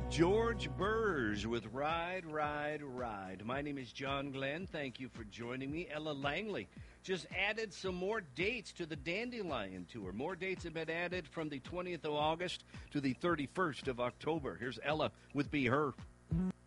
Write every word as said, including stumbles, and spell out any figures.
George Burge with Ride, Ride, Ride. My name is John Glenn. Thank you for joining me. Ella Langley just added some more dates to the Dandelion Tour. More dates have been added from the twentieth of August to the thirty-first of October. Here's Ella with Be Her.